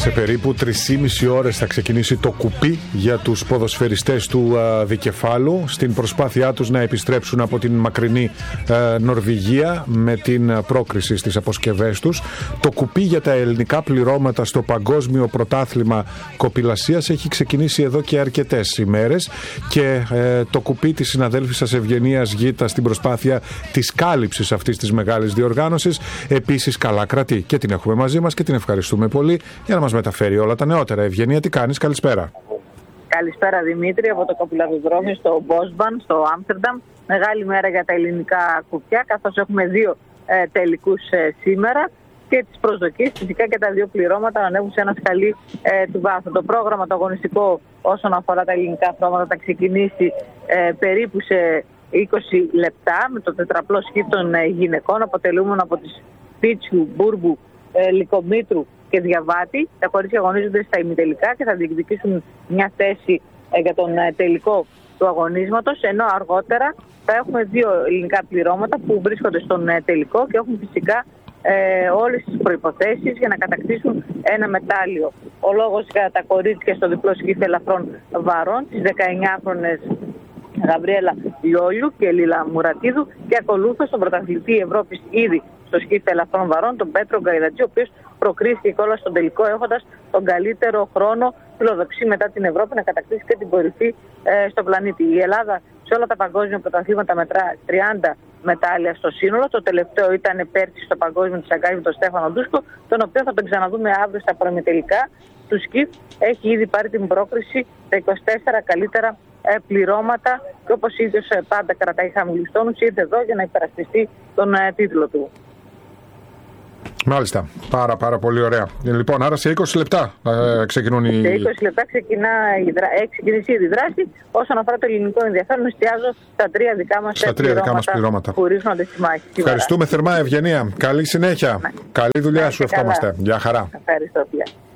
Σε περίπου 3,5 ώρες θα ξεκινήσει το κουπί για τους ποδοσφαιριστές του Δικεφάλου στην προσπάθειά τους να επιστρέψουν από την μακρινή Νορβηγία με την πρόκριση στις αποσκευές τους. Το κουπί για τα ελληνικά πληρώματα στο Παγκόσμιο Πρωτάθλημα Κοπηλασίας έχει ξεκινήσει εδώ και αρκετές ημέρες και το κουπί της συναδέλφης σας Ευγενίας Γήτα στην προσπάθεια της κάλυψης αυτής της μεγάλης διοργάνωσης επίσης καλά κρατεί και την έχουμε μαζί μας και την ευχαριστούμε πολύ για να μας μεταφέρει όλα τα νεότερα. Ευγενία, τι κάνεις? Καλησπέρα. Καλησπέρα Δημήτρη, από το κοπηλαδοδρόμιο στο Μπόσμπαν, στο Άμστερνταμ. Μεγάλη μέρα για τα ελληνικά κουπιά, καθώς έχουμε δύο τελικούς σήμερα και τις προσδοκίες φυσικά και τα δύο πληρώματα να ανέβουν σε ένα σκαλί του βάθου. Το πρόγραμμα το αγωνιστικό όσον αφορά τα ελληνικά χρώματα θα ξεκινήσει περίπου σε 20 λεπτά με το τετραπλό σκι των γυναικών, αποτελούμενο από τις Πίτσου, Μπούρμπου, Λυκομήτρου και Διαβάτη. Τα κορίτσια αγωνίζονται στα ημιτελικά και θα διεκδικήσουν μια θέση για τον τελικό του αγωνίσματος, ενώ αργότερα θα έχουμε δύο ελληνικά πληρώματα που βρίσκονται στον τελικό και έχουν φυσικά όλες τις προϋποθέσεις για να κατακτήσουν ένα μετάλλιο. Ο λόγος για τα κορίτσια στο διπλό σκύφ ελαφρών βαρών, τις 19χρονες Γαβριέλα Λιόλιου και Λίλα Μουρατίδου, και ακολούθως τον πρωταθλητή Ευρώπης ήδη στο σκύφ ελαφρών βαρών, τον Πέτρο Γκαϊδατζή, ο οποίος προκρίθηκε κιόλας στον τελικό έχοντας τον καλύτερο χρόνο, φιλοδοξεί μετά την Ευρώπη να κατακτήσει και την κορυφή στον πλανήτη. Η Ελλάδα σε όλα τα παγκόσμια πρωταθλήματα μετρά 30 μετάλλια στο σύνολο. Το τελευταίο ήταν πέρσι στο παγκόσμιο της Αγκάη με τον Στέφανο Ντούσκο, τον οποίο θα τον ξαναδούμε αύριο στα προημιτελικά του σκυφ. Έχει ήδη πάρει την πρόκριση στα 24 καλύτερα πληρώματα και όπως ίδιος πάντα κρατάει χαμηλούς τόνους, ήρθε εδώ για να υπερασπιστεί τον τίτλο του. Μάλιστα. Πάρα πολύ ωραία. Λοιπόν, άρα σε 20 λεπτά ξεκινούν οι... Σε 20 λεπτά έχει ξεκινήσει η δράση. Όσον αφορά το ελληνικό ενδιαφέρον, εστιάζω στα τρία δικά μας πληρώματα που ρίχνονται στη μάχη. Ευχαριστούμε θερμά, Ευγενία. Καλή συνέχεια. Καλή δουλειά σου ευχόμαστε. Γεια χαρά. Ευχαριστώ.